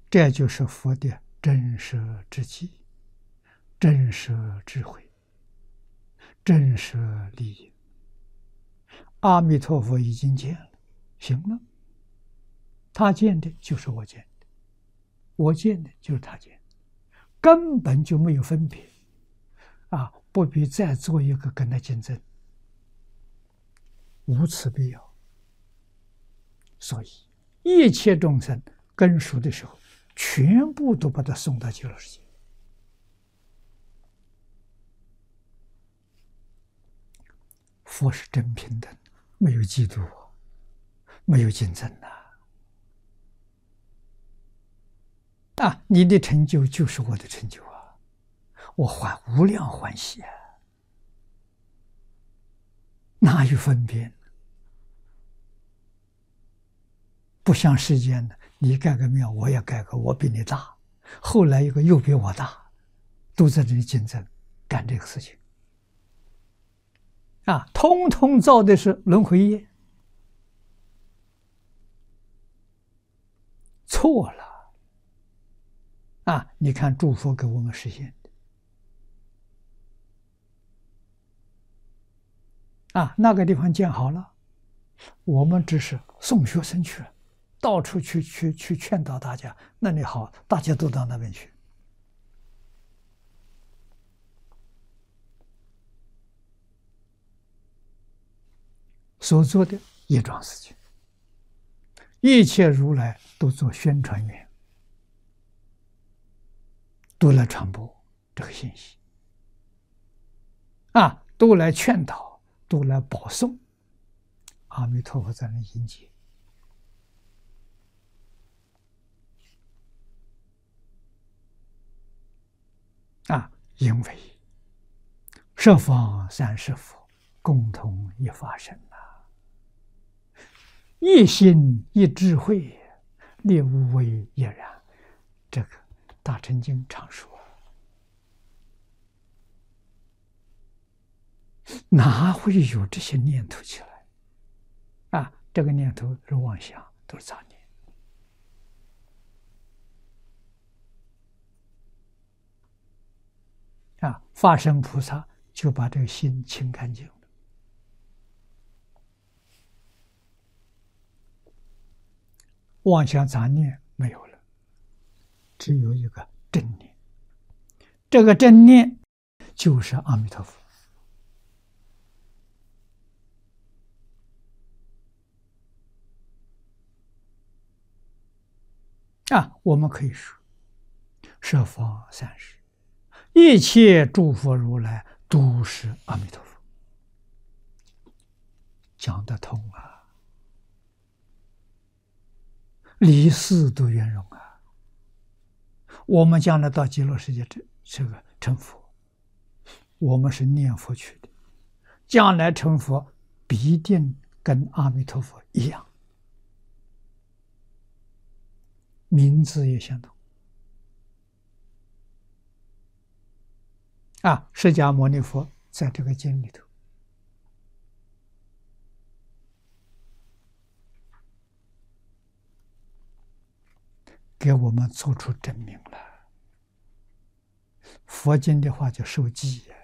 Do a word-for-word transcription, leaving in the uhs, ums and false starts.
这就是佛的真实之际、真实智慧、真实利益。阿弥陀佛已经见了，行了，他见的就是我见的，我见的就是他见的，根本就没有分别啊！不必再做一个跟他竞争，无此必要。所以一切众生根熟的时候，全部都把他送到极乐世界。佛是真平等，没有嫉妒，没有竞争呐！啊，你的成就就是我的成就啊，我还无量欢喜啊，哪有分别？不像世间的，你盖个庙，我也盖个，我比你大，后来一个又比我大，都在这里竞争，干这个事情。啊，通通造的是轮回业，错了。啊，你看诸佛给我们实现的，啊，那个地方建好了，我们只是送学生去了，到处去去去劝导大家，那里好，大家都到那边去。所做的业障事情，一切如来都做宣传员，都来传播这个信息，啊，都来劝导，都来保送。阿弥陀佛在那迎接。啊，因为十方三世佛共同一法身呐，一心一智慧，列无为亦然。这个大乘经常说，哪会有这些念头起来？啊，这个念头是妄想，都是杂念。啊，法身菩萨就把这个心清干净了，妄想杂念没有了，只有一个正念。这个正念就是阿弥陀佛。啊，我们可以说，十方三世一切诸佛如来都是阿弥陀佛，讲得通啊，离事都圆融啊。我们将来到极乐世界这这个成佛，我们是念佛去的，将来成佛必定跟阿弥陀佛一样，名字也相同。啊，释迦牟尼佛在这个经里头给我们做出证明了。佛经的话叫受记呀，